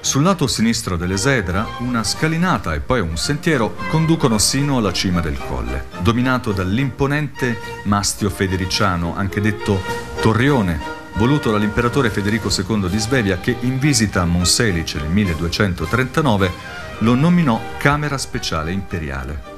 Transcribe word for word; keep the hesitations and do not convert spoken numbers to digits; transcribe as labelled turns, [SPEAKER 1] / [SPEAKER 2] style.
[SPEAKER 1] Sul lato sinistro dell'Esedra, una scalinata e poi un sentiero conducono sino alla cima del colle, dominato dall'imponente mastio federiciano, anche detto Torrione, voluto dall'imperatore Federico secondo di Svevia, che in visita a Monselice nel milleduecentotrentanove lo nominò Camera Speciale Imperiale.